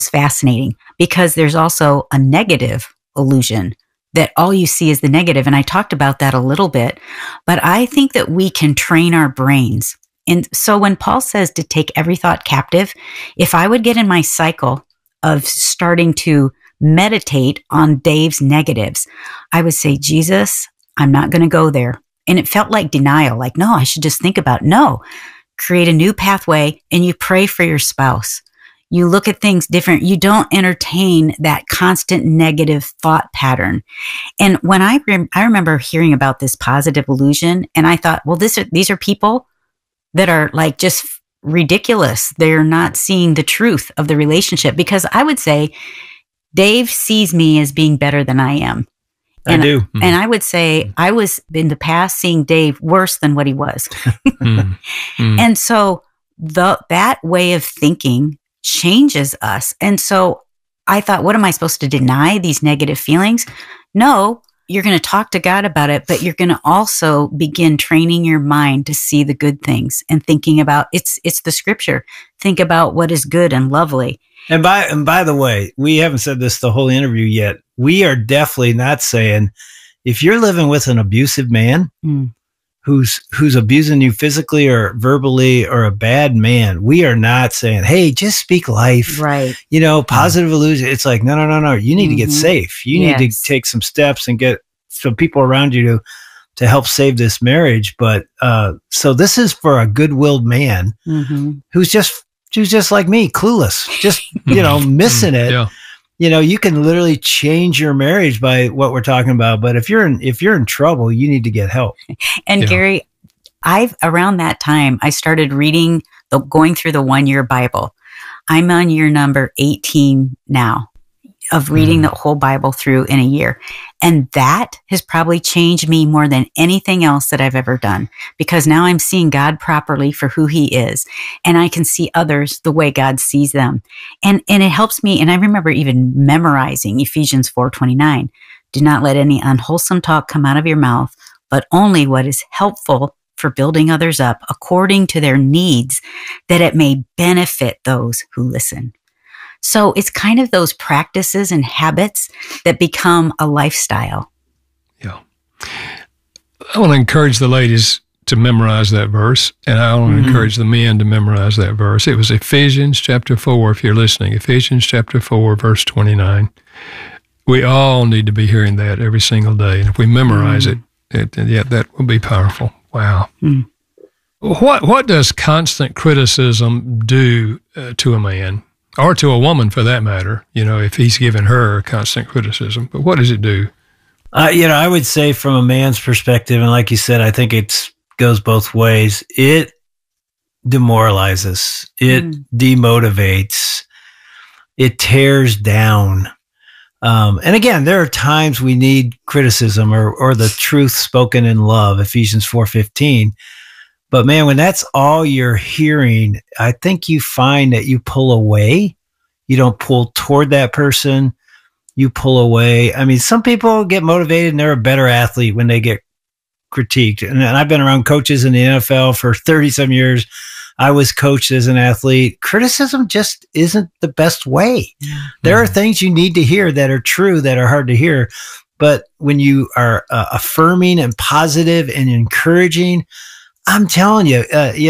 It's fascinating because there's also a negative illusion that all you see is the negative. And I talked about that a little bit, but I think that we can train our brains. And so when Paul says to take every thought captive, if I would get in my cycle of starting to meditate on Dave's negatives, I would say, Jesus, I'm not going to go there. And it felt like denial, like, no, I should just think about, no, create a new pathway and you pray for your spouse. You look at things different. You don't entertain that constant negative thought pattern. And when I remember hearing about this positive illusion, and I thought, well, these are people that are like just ridiculous. They're not seeing the truth of the relationship, because I would say Dave sees me as being better than I am. And, I do. And I would say I was in the past seeing Dave worse than what he was. And so that way of thinking changes us. And so I thought, what am I supposed to deny these negative feelings? No, you're going to talk to God about it, but you're going to also begin training your mind to see the good things and thinking about it's the scripture. Think about what is good and lovely. And by the way, we haven't said this the whole interview yet. We are definitely not saying if you're living with an abusive man who's abusing you physically or verbally, or a bad man, we are not saying, hey, just speak life. Right. Positive illusion. It's like, no. You need to get safe. You need to take some steps and get some people around you to help save this marriage. But so this is for a good-willed man who's just like me, clueless, just, missing it. Yeah. You can literally change your marriage by what we're talking about. But if you're in trouble, you need to get help. And Gary, around that time, I started going through the 1-year Bible. I'm on year number 18 now of reading the whole Bible through in a year. And that has probably changed me more than anything else that I've ever done, because now I'm seeing God properly for who he is. And I can see others the way God sees them. And it helps me. And I remember even memorizing Ephesians 4:29. Do not let any unwholesome talk come out of your mouth, but only what is helpful for building others up according to their needs, that it may benefit those who listen. So it's kind of those practices and habits that become a lifestyle. Yeah. I want to encourage the ladies to memorize that verse, and I want to encourage the men to memorize that verse. It was Ephesians chapter 4, if you're listening, Ephesians chapter 4, verse 29. We all need to be hearing that every single day. And if we memorize it, that will be powerful. Wow. What does constant criticism do to a man? Or to a woman, for that matter, if he's giving her constant criticism. But what does it do? I would say from a man's perspective, and like you said, I think it goes both ways. It demoralizes. It demotivates. It tears down. And again, there are times we need criticism or the truth spoken in love, Ephesians 4:15. But man, when that's all you're hearing, I think you find that you pull away. You don't pull toward that person. You pull away. I mean, some people get motivated and they're a better athlete when they get critiqued. And I've been around coaches in the NFL for 30-some years. I was coached as an athlete. Criticism just isn't the best way. There are things you need to hear that are true that are hard to hear. But when you are affirming and positive and encouraging, I'm telling you,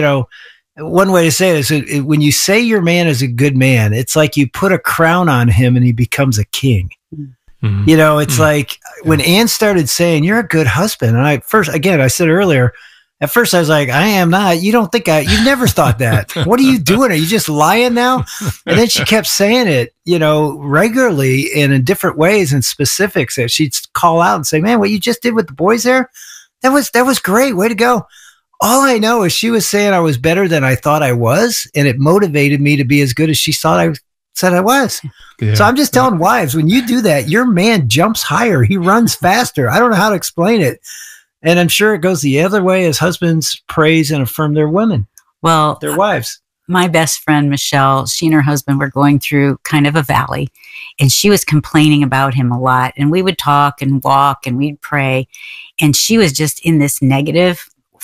one way to say it is when you say your man is a good man, it's like you put a crown on him and he becomes a king. It's like when Ann started saying, you're a good husband. And I said earlier, at first I was like, I am not. You don't think you never thought that. What are you doing? Are you just lying now? And then she kept saying it, regularly and in different ways and specifics that she'd call out and say, man, what you just did with the boys there, that was great. Way to go. All I know is she was saying I was better than I thought I was, and it motivated me to be as good as she said I was. Yeah. So I'm just telling wives, when you do that, your man jumps higher. He runs faster. I don't know how to explain it. And I'm sure it goes the other way as husbands praise and affirm their women, their wives. My best friend, Michelle, she and her husband were going through kind of a valley, and she was complaining about him a lot. And we would talk and walk and we'd pray. And she was just in this negative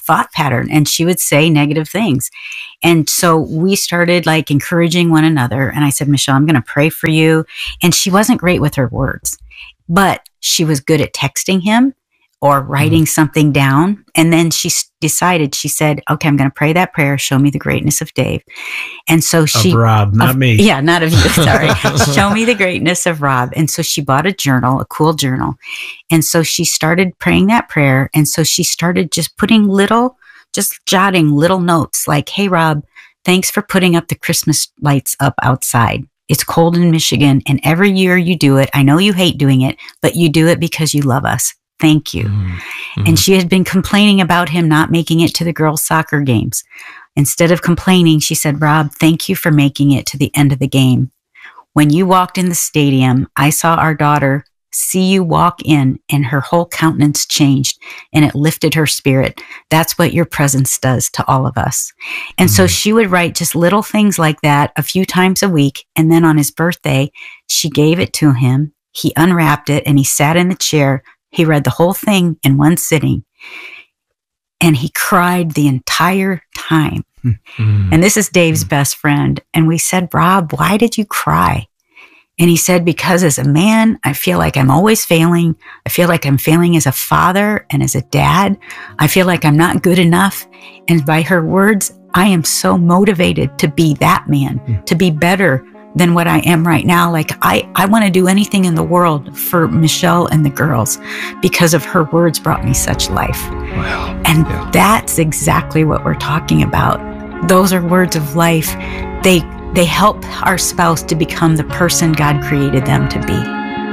thought pattern, and she would say negative things. And so we started like encouraging one another. And I said, Michelle, I'm going to pray for you. And she wasn't great with her words, but she was good at texting him or writing something down. And then she decided, she said, okay, I'm going to pray that prayer. Show me the greatness of Dave. And so she, of Rob, not me. Yeah, not of you. Sorry. Show me the greatness of Rob. And so she bought a journal, a cool journal. And so she started praying that prayer. And so she started just jotting little notes like, hey, Rob, thanks for putting up the Christmas lights up outside. It's cold in Michigan, and every year you do it. I know you hate doing it, but you do it because you love us. Thank you. Mm-hmm. And she had been complaining about him not making it to the girls' soccer games. Instead of complaining, she said, Rob, thank you for making it to the end of the game. When you walked in the stadium, I saw our daughter see you walk in, and her whole countenance changed, and it lifted her spirit. That's what your presence does to all of us. And so she would write just little things like that a few times a week. And then on his birthday, she gave it to him. He unwrapped it, and he sat in the chair. He read the whole thing in one sitting, and he cried the entire time. Mm-hmm. And this is Dave's best friend. And we said, Rob, why did you cry? And he said, because as a man, I feel like I'm always failing. I feel like I'm failing as a father and as a dad. I feel like I'm not good enough. And by her words, I am so motivated to be that man, to be better than what I am right now. Like I want to do anything in the world for Michelle and the girls because of her words brought me such life. Wow. And that's exactly what we're talking about. Those are words of life. They help our spouse to become the person God created them to be.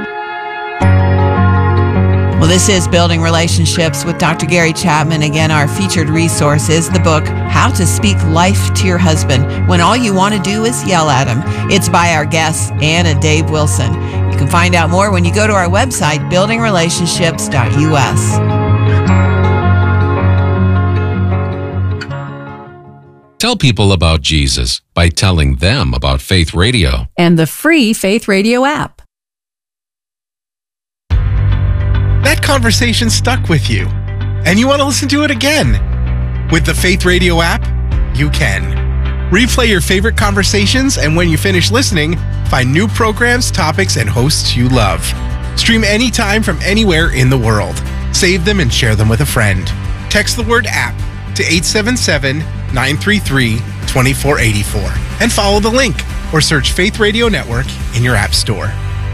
Well, this is Building Relationships with Dr. Gary Chapman. Again, our featured resource is the book, How to Speak Life to Your Husband When All You Want to Do Is Yell at Him. It's by our guest, Ann and Dave Wilson. You can find out more when you go to our website, buildingrelationships.us. Tell people about Jesus by telling them about Faith Radio and the free Faith Radio app. That conversation stuck with you, and you want to listen to it again. With the Faith Radio app, you can. Replay your favorite conversations, and when you finish listening, find new programs, topics, and hosts you love. Stream anytime from anywhere in the world. Save them and share them with a friend. Text the word app to 877-933-2484 and follow the link or search Faith Radio Network in your app store.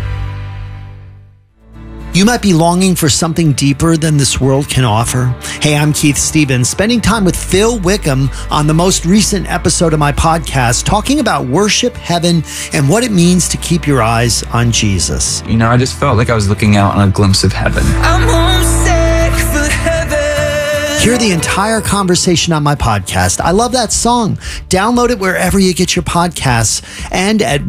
You might be longing for something deeper than this world can offer. Hey, I'm Keith Stevens, spending time with Phil Wickham on the most recent episode of my podcast, talking about worship, heaven, and what it means to keep your eyes on Jesus. You know, I just felt like I was looking out on a glimpse of heaven. I'm homesick for heaven. Hear the entire conversation on my podcast. I love that song. Download it wherever you get your podcasts and at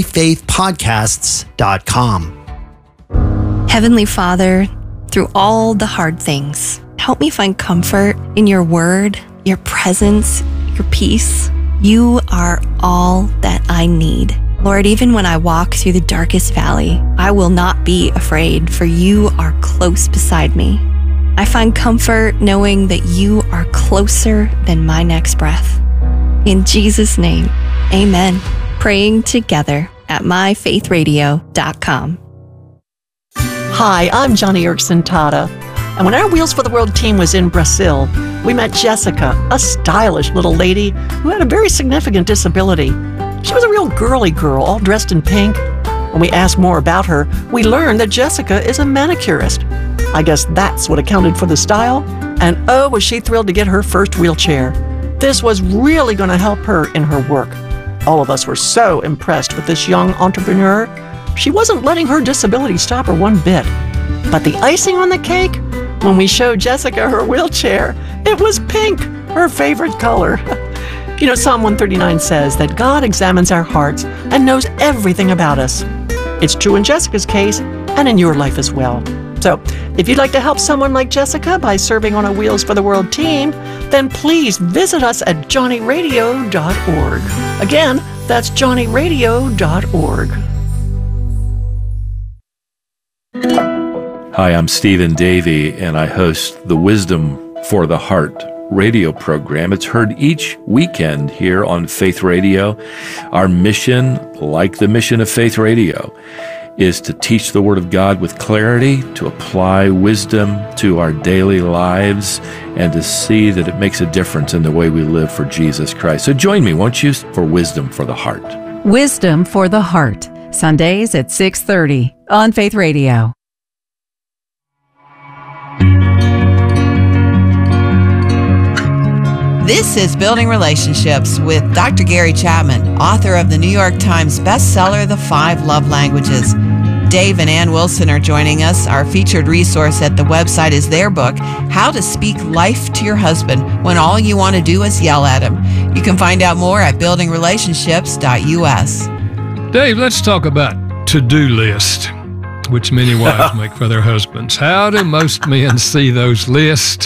myfaithpodcasts.com. Heavenly Father, through all the hard things, help me find comfort in your word, your presence, your peace. You are all that I need. Lord, even when I walk through the darkest valley, I will not be afraid, for you are close beside me. I find comfort knowing that you are closer than my next breath. In Jesus' name, amen. Praying together at myfaithradio.com. Hi, I'm Johnny Erickson Tata, and when our Wheels for the World team was in Brazil, we met Jessica, a stylish little lady who had a very significant disability. She was a real girly girl, all dressed in pink. When we asked more about her, we learned that Jessica is a manicurist. I guess that's what accounted for the style, and oh, was she thrilled to get her first wheelchair. This was really going to help her in her work. All of us were so impressed with this young entrepreneur. She wasn't letting her disability stop her one bit. But the icing on the cake, when we showed Jessica her wheelchair, it was pink, her favorite color. You know, Psalm 139 says that God examines our hearts and knows everything about us. It's true in Jessica's case and in your life as well. So, if you'd like to help someone like Jessica by serving on a Wheels for the World team, then please visit us at johnnyradio.org. Again, that's johnnyradio.org. Hi, I'm Stephen Davey, and I host the Wisdom for the Heart radio program. It's heard each weekend here on Faith Radio. Our mission, like the mission of Faith Radio, is to teach the Word of God with clarity, to apply wisdom to our daily lives, and to see that it makes a difference in the way we live for Jesus Christ. So join me, won't you, for Wisdom for the Heart. Wisdom for the Heart, Sundays at 6:30 on Faith Radio. This is Building Relationships with Dr. Gary Chapman, author of the New York Times bestseller, The 5 Love Languages. Dave and Ann Wilson are joining us. Our featured resource at the website is their book, How to Speak Life to Your Husband When All You Want to Do Is Yell at Him. You can find out more at buildingrelationships.us. Dave, let's talk about to-do list, which many wives make for their husbands. How do most men see those lists?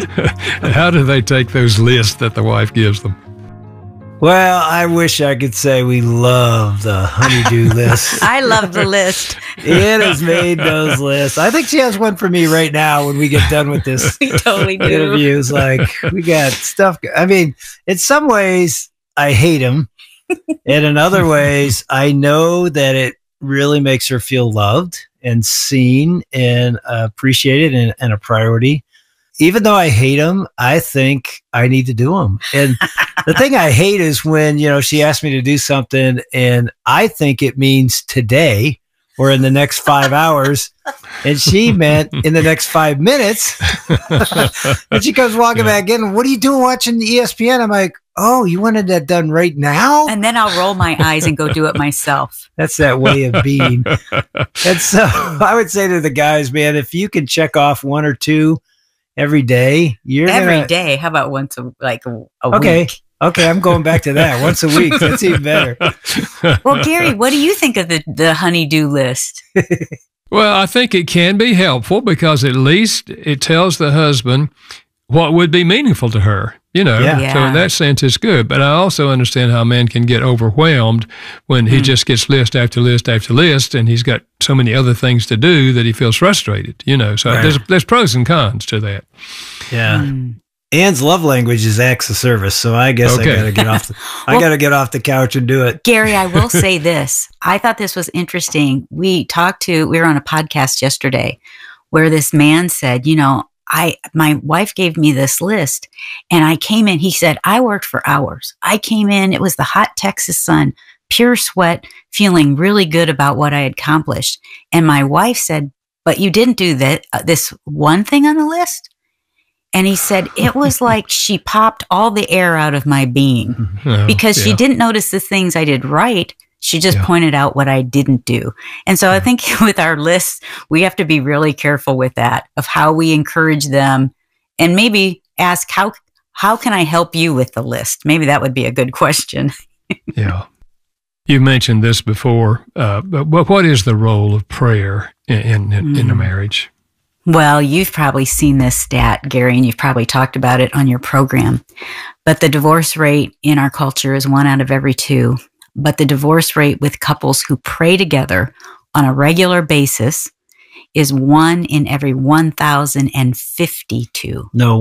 How do they take those lists that the wife gives them? Well, I wish I could say we love the honeydew list. I love the list. It has made those lists. I think she has one for me right now when we get done with this We totally do. interview. It's like, we got stuff. I mean, in some ways, I hate them. And in other ways, I know that it really makes her feel loved and seen and appreciated and a priority. Even though I hate them, I think I need to do them. And the thing I hate is when, she asked me to do something and I think it means today or in the next 5 hours. And she meant in the next 5 minutes. And she comes walking back in. What are you doing watching the ESPN? I'm like, oh, you wanted that done right now? And then I'll roll my eyes and go do it myself. That's that way of being. And so I would say to the guys, man, if you can check off 1 or 2 every day, every day. How about once a week? Okay, I'm going back to that. Once a week. That's even better. Well, Gary, what do you think of the honey-do list? Well, I think it can be helpful because at least it tells the husband what would be meaningful to her. So in that sense, it's good. But I also understand how a man can get overwhelmed when he just gets list after list after list, and he's got so many other things to do that he feels frustrated. So Right. there's pros and cons to that. Yeah. Ann's love language is acts of service, so I guess I got to get off. I got to get off the couch and do it. Gary, I will say this. I thought this was interesting. We were on a podcast yesterday where this man said, my wife gave me this list and I came in, he said, I worked for hours. I came in, it was the hot Texas sun, pure sweat, feeling really good about what I had accomplished. And my wife said, but you didn't do this one thing on the list? And he said, it was like she popped all the air out of my being because she didn't notice the things I did right. She just pointed out what I didn't do. And so I think with our lists, we have to be really careful with that, of how we encourage them and maybe ask, how can I help you with the list? Maybe that would be a good question. Yeah. You mentioned this before, but what is the role of prayer in a marriage? Well, you've probably seen this stat, Gary, and you've probably talked about it on your program. But the divorce rate in our culture is 1 out of every 2. But the divorce rate with couples who pray together on a regular basis is 1 in every 1,052. No,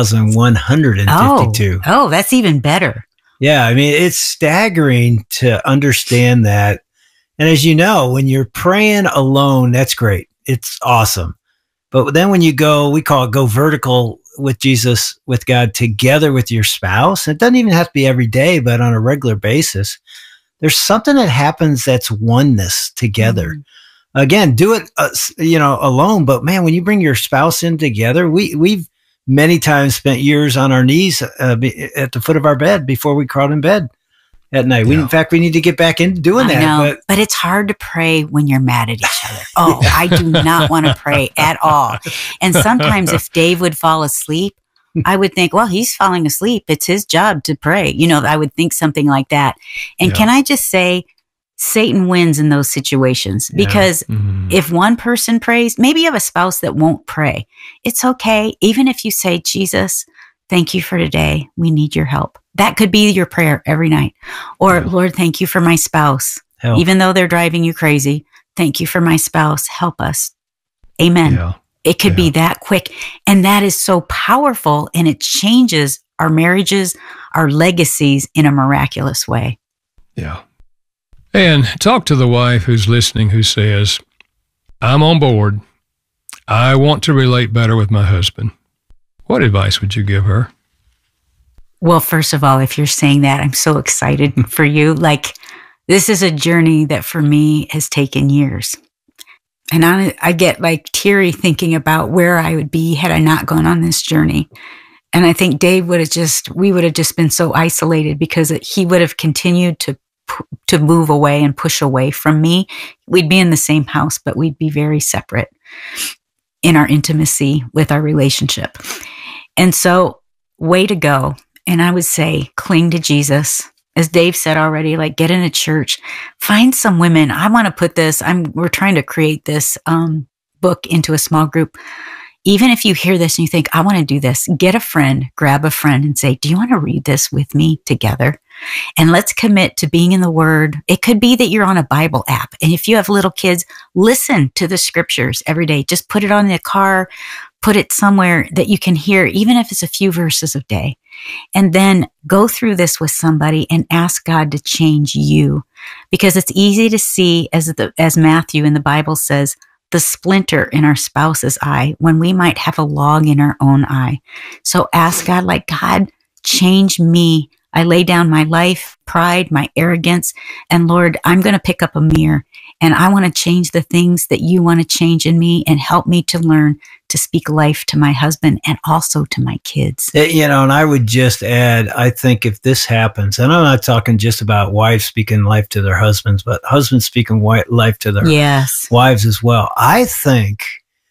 1,152. Oh, that's even better. Yeah, I mean, it's staggering to understand that. And as you know, when you're praying alone, that's great. It's awesome. But then when you we call it go vertical with Jesus, with God, together with your spouse, it doesn't even have to be every day, but on a regular basis, there's something that happens that's oneness together. Again, do it, alone. But man, when you bring your spouse in together, we've many times spent years on our knees at the foot of our bed before we crawled in bed at night. In fact, we need to get back into doing that. I know, but it's hard to pray when you're mad at each other. Oh, I do not want to pray at all. And sometimes if Dave would fall asleep, I would think, well, he's falling asleep. It's his job to pray. I would think something like that. And can I just say, Satan wins in those situations because if one person prays, maybe you have a spouse that won't pray. It's okay. Even if you say, Jesus, thank you for today. We need your help. That could be your prayer every night. Or, Lord, thank you for my spouse. Help. Even though they're driving you crazy, thank you for my spouse. Help us. Amen. Yeah. It could be that quick. And that is so powerful, and it changes our marriages, our legacies in a miraculous way. Yeah. And talk to the wife who's listening who says, I'm on board. I want to relate better with my husband. What advice would you give her? Well, first of all, if you're saying that, I'm so excited for you. Like, this is a journey that for me has taken years. And I get like teary thinking about where I would be had I not gone on this journey. And I think Dave we would have just been so isolated because he would have continued to move away and push away from me. We'd be in the same house, but we'd be very separate in our intimacy with our relationship. And so, way to go. And I would say, cling to Jesus. As Dave said already, like, get in a church, find some women. I want to put this, we're trying to create this book into a small group. Even if you hear this and you think, I want to do this, get a friend, grab a friend and say, do you want to read this with me together? And let's commit to being in the Word. It could be that you're on a Bible app. And if you have little kids, listen to the scriptures every day. Just put it on the car, put it somewhere that you can hear, even if it's a few verses a day. And then go through this with somebody and ask God to change you. Because it's easy to see, as Matthew in the Bible says, the splinter in our spouse's eye when we might have a log in our own eye. So ask God, like, God, change me. I lay down my life, pride, my arrogance, and Lord, I'm going to pick up a mirror and I want to change the things that you want to change in me, and help me to learn to speak life to my husband and also to my kids. And I would just add, I think if this happens, and I'm not talking just about wives speaking life to their husbands, but husbands speaking life to their wives as well. I think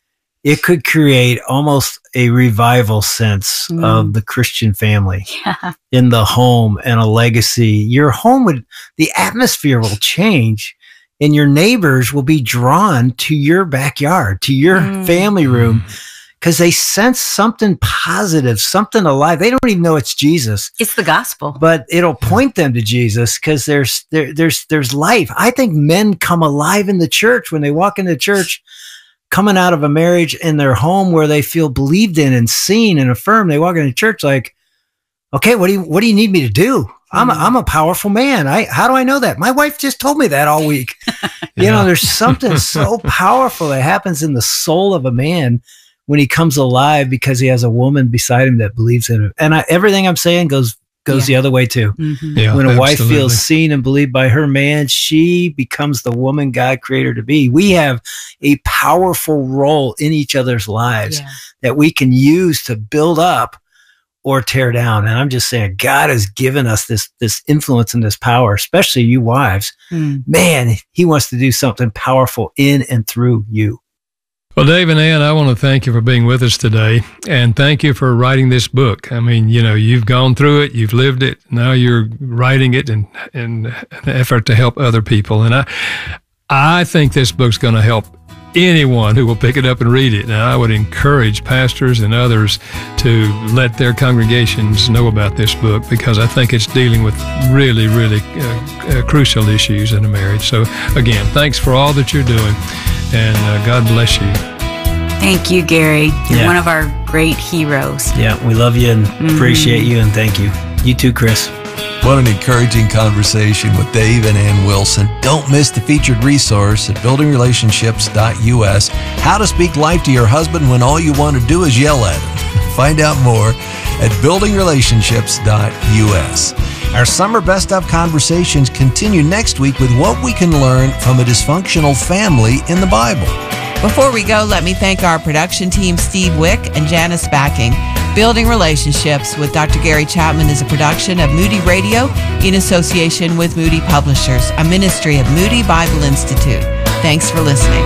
it could create almost a revival sense of the Christian family in the home, and a legacy. Your home the atmosphere will change, and your neighbors will be drawn to your backyard, to your family room, because they sense something positive, something alive. They don't even know it's Jesus. It's the gospel. But it'll point them to Jesus because there's life. I think men come alive in the church when they walk into church, coming out of a marriage in their home where they feel believed in and seen and affirmed. They walk into church like, okay, what do you need me to do? I'm a powerful man. How do I know that? My wife just told me that all week. There's something so powerful that happens in the soul of a man when he comes alive because he has a woman beside him that believes in him. And everything I'm saying goes the other way too. Mm-hmm. Yeah, when a wife feels seen and believed by her man, she becomes the woman God created her to be. We have a powerful role in each other's lives that we can use to build up or tear down. And I'm just saying, God has given us this influence and this power, especially you wives. Man, he wants to do something powerful in and through you. Well, Dave and Ann, I want to thank you for being with us today, and thank you for writing this book. I mean, you've gone through it, you've lived it, now you're writing it in an effort to help other people. And I think this book's going to help anyone who will pick it up and read it. And I would encourage pastors and others to let their congregations know about this book, because I think it's dealing with really, really crucial issues in a marriage. So again, thanks for all that you're doing, and God bless you. Thank you, Gary. You're one of our great heroes. Yeah, we love you and appreciate you, and thank you. You too, Chris. What an encouraging conversation with Dave and Ann Wilson. Don't miss the featured resource at buildingrelationships.us, How to Speak Life to Your Husband When All You Want to Do Is Yell at Him. Find out more at buildingrelationships.us. Our summer best of conversations continue next week with what we can learn from a dysfunctional family in the Bible. Before we go, let me thank our production team, Steve Wick and Janice Backing. Building Relationships with Dr. Gary Chapman is a production of Moody Radio in association with Moody Publishers, a ministry of Moody Bible Institute. Thanks for listening.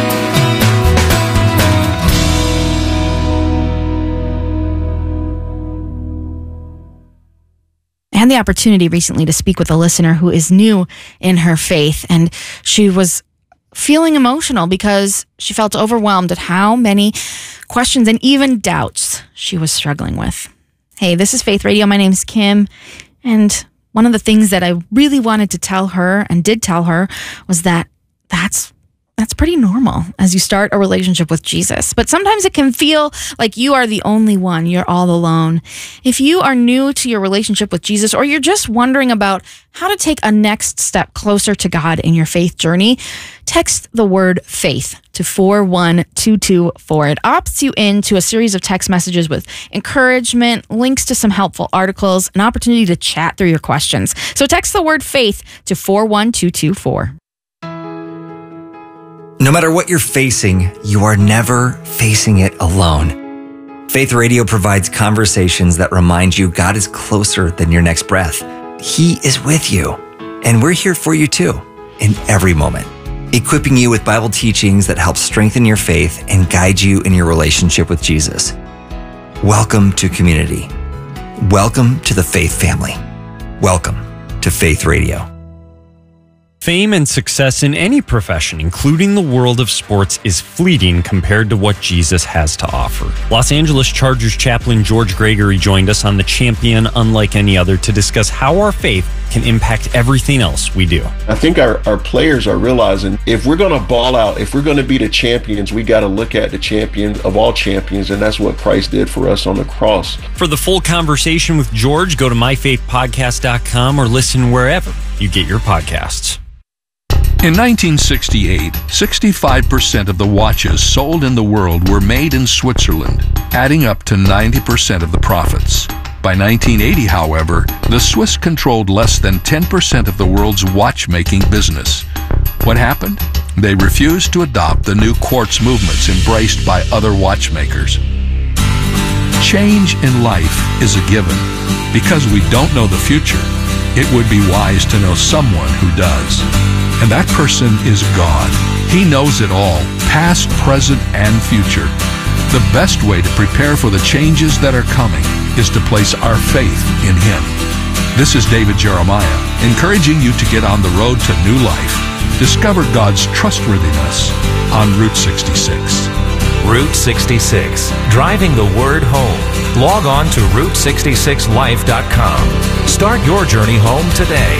I had the opportunity recently to speak with a listener who is new in her faith, and she was feeling emotional because she felt overwhelmed at how many questions and even doubts she was struggling with. Hey, this is Faith Radio. My name's Kim, and one of the things that I really wanted to tell her and did tell her was that that's It's pretty normal as you start a relationship with Jesus. But sometimes it can feel like you are the only one. You're all alone. If you are new to your relationship with Jesus, or you're just wondering about how to take a next step closer to God in your faith journey, text the word faith to 41224. It opts you into a series of text messages with encouragement, links to some helpful articles, an opportunity to chat through your questions. So text the word faith to 41224. No matter what you're facing, you are never facing it alone. Faith Radio provides conversations that remind you God is closer than your next breath. He is with you, and we're here for you too, in every moment, equipping you with Bible teachings that help strengthen your faith and guide you in your relationship with Jesus. Welcome to community. Welcome to the Faith family. Welcome to Faith Radio. Fame and success in any profession, including the world of sports, is fleeting compared to what Jesus has to offer. Los Angeles Chargers chaplain George Gregory joined us on The Champion Unlike Any Other to discuss how our faith can impact everything else we do. I think our players are realizing if we're going to ball out, if we're going to be the champions, we got to look at the champion of all champions, and that's what Christ did for us on the cross. For the full conversation with George, go to myfaithpodcast.com or listen wherever you get your podcasts. In 1968, 65% of the watches sold in the world were made in Switzerland, adding up to 90% of the profits. By 1980, however, the Swiss controlled less than 10% of the world's watchmaking business. What happened? They refused to adopt the new quartz movements embraced by other watchmakers. Change in life is a given. Because we don't know the future, it would be wise to know someone who does. And that person is God. He knows it all, past, present, and future. The best way to prepare for the changes that are coming is to place our faith in Him. This is David Jeremiah, encouraging you to get on the road to new life. Discover God's trustworthiness on Route 66. Route 66, driving the word home. Log on to Route66Life.com. Start your journey home today.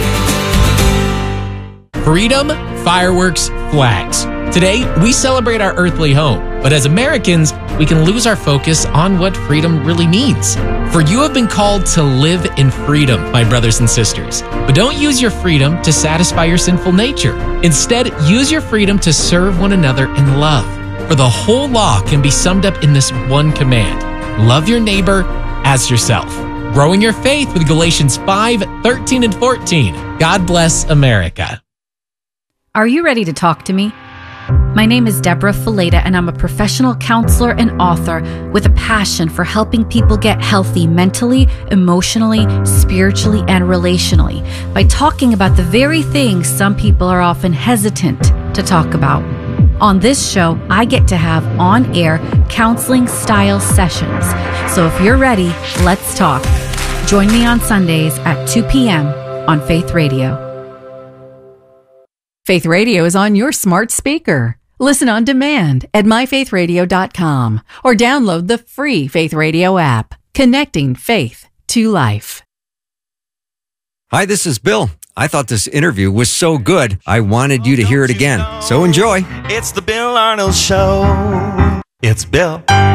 Freedom, fireworks, flags. Today, we celebrate our earthly home, but as Americans, we can lose our focus on what freedom really means. For you have been called to live in freedom, my brothers and sisters. But don't use your freedom to satisfy your sinful nature. Instead, use your freedom to serve one another in love. For the whole law can be summed up in this one command: love your neighbor as yourself. Growing your faith with Galatians 5:13 and 14. God bless America. Are you ready to talk to me? My name is Deborah Fileta, and I'm a professional counselor and author with a passion for helping people get healthy mentally, emotionally, spiritually, and relationally by talking about the very things some people are often hesitant to talk about. On this show, I get to have on-air counseling-style sessions. So if you're ready, let's talk. Join me on Sundays at 2 p.m. on Faith Radio. Faith Radio is on your smart speaker. Listen on demand at myfaithradio.com or download the free Faith Radio app, connecting faith to life. Hi, this is Bill. I thought this interview was so good, I wanted you to hear it again. So enjoy. It's the Bill Arnold Show. It's Bill.